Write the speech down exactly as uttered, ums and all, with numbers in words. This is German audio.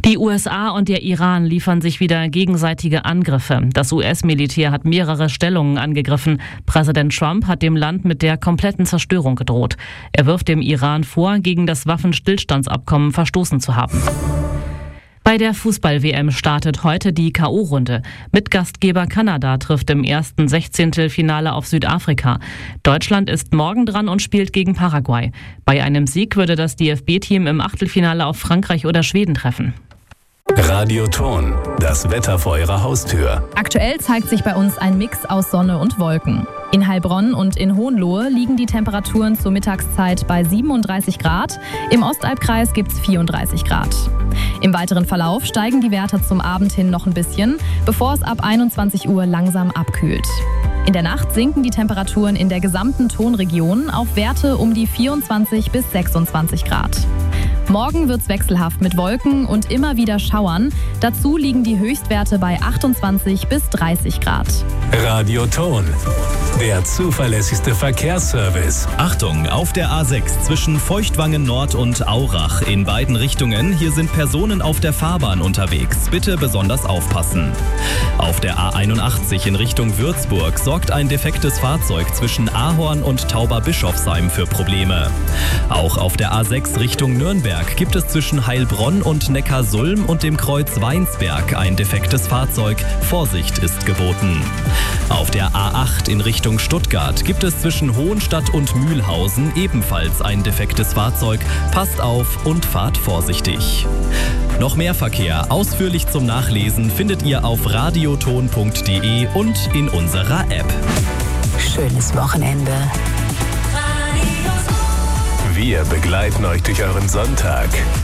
Die U S A und der Iran liefern sich wieder gegenseitige Angriffe. Das U S-Militär hat mehrere Stellungen angegriffen. Präsident Trump hat dem Land mit der kompletten Zerstörung gedroht. Er wirft dem Iran vor, gegen das Waffenstillstandsabkommen verstoßen zu haben. Bei der Fußball-W M startet heute die K O-Runde. Mitgastgeber Kanada trifft im ersten Sechzehntelfinale auf Südafrika. Deutschland ist morgen dran und spielt gegen Paraguay. Bei einem Sieg würde das D F B-Team im Achtelfinale auf Frankreich oder Schweden treffen. Radio Ton, das Wetter vor Ihrer Haustür. Aktuell zeigt sich bei uns ein Mix aus Sonne und Wolken. In Heilbronn und in Hohenlohe liegen die Temperaturen zur Mittagszeit bei siebenunddreißig Grad. Im Ostalbkreis gibt es vierunddreißig Grad. Im weiteren Verlauf steigen die Werte zum Abend hin noch ein bisschen, bevor es ab einundzwanzig Uhr langsam abkühlt. In der Nacht sinken die Temperaturen in der gesamten Tonregion auf Werte um die vierundzwanzig bis sechsundzwanzig Grad. Morgen wird's wechselhaft mit Wolken und immer wieder Schauern. Dazu liegen die Höchstwerte bei achtundzwanzig bis dreißig Grad. Radio Ton, der zuverlässigste Verkehrsservice. Achtung, auf der A sechs zwischen Feuchtwangen Nord und Aurach in beiden Richtungen. Hier sind Personen auf der Fahrbahn unterwegs. Bitte besonders aufpassen. Auf der A einundachtzig in Richtung Würzburg sorgt ein defektes Fahrzeug zwischen Ahorn und Tauberbischofsheim für Probleme. Auch auf der A sechs Richtung Nürnberg gibt es zwischen Heilbronn und Neckarsulm und dem Kreuz Weinsberg ein defektes Fahrzeug. Vorsicht ist geboten. Auf der A acht in Richtung Stuttgart gibt es zwischen Hohenstadt und Mühlhausen ebenfalls ein defektes Fahrzeug. Passt auf und fahrt vorsichtig. Noch mehr Verkehr ausführlich zum Nachlesen findet ihr auf radioton punkt de und in unserer App. Schönes Wochenende. Wir begleiten euch durch euren Sonntag.